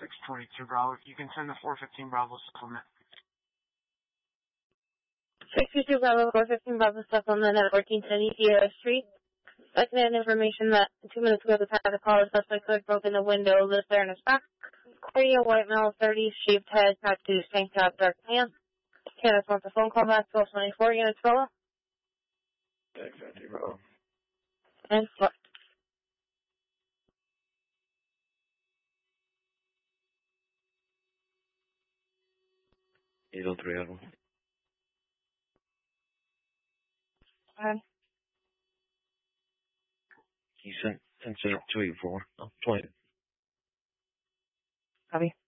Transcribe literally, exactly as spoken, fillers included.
six twenty-two Bravo. You can send the four fifteen Bravo supplement. six two two Bravo, four fifteen Bravo supplement at fourteen ten Sierra Street. Second information that two minutes ago the had a call, the suspect had broken the window, lives there in his back. Korea, white male, thirty, shaved head, tattoos, tank top, dark pants. Candace wants a phone call back, twelve twenty-four, units roll. six fifty Bravo. And what? eight oh three of them. Okay. He sent, sent two eight four. Oh, twenty. Copy.